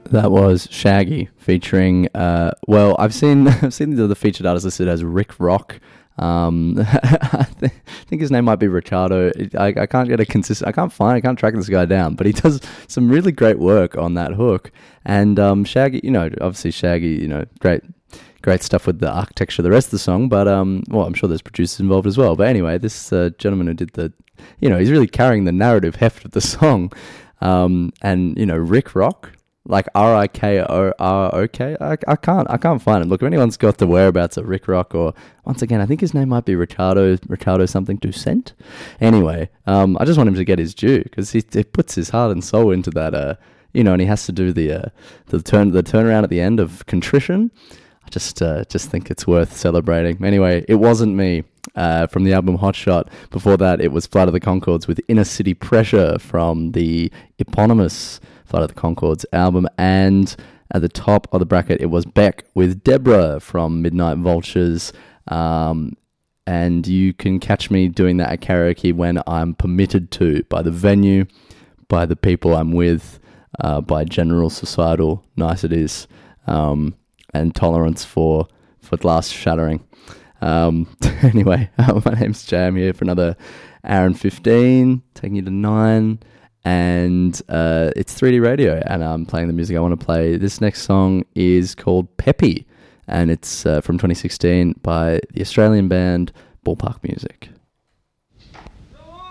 That was Shaggy featuring. I've seen I've seen the other featured artist listed as Rick Rock. I think his name might be Ricardo. I can't get a consistent. I can't track this guy down. But he does some really great work on that hook. And Shaggy, obviously Shaggy, great stuff with the architecture of the rest of the song. But I'm sure there's producers involved as well. But anyway, this gentleman who did he's really carrying the narrative heft of the song. Rick Rock. Like Rikorok. I can't find it. Look, if anyone's got the whereabouts of Rick Rock, or once again, I think his name might be Ricardo something Ducent. Anyway, I just want him to get his due because he puts his heart and soul into that. And he has to do the turnaround at the end of Contrition. I just think it's worth celebrating. Anyway, It Wasn't Me from the album Hot Shot. Before that, it was Flight of the Conchords with Inner City Pressure from the eponymous Flight of the Conchords album. And at the top of the bracket, it was Beck with Deborah from Midnight Vultures. And you can catch me doing that at karaoke when I'm permitted to, by the venue, by the people I'm with, by general societal niceties, and tolerance for glass shattering. Anyway, my name's Jay. I'm here for another hour and 15, taking you to 9. And it's 3D Radio, and I'm playing the music I want to play. This next song is called Peppy, and it's from 2016 by the Australian band Ballpark Music.